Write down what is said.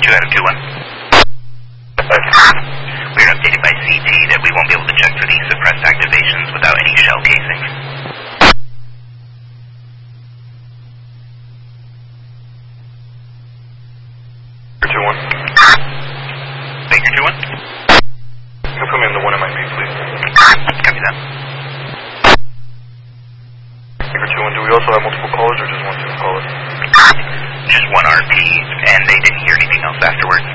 2 out of 2-1. We're updated by CT that we won't be able to check for these suppressed activations without any shell casings. Baker 2-1. Baker 2-1. You can put me in the 1 MIP, please. Copy that. Baker 2-1, do we also have multiple callers or just one single caller? Just 1 RP, and they didn't hear anything else afterwards.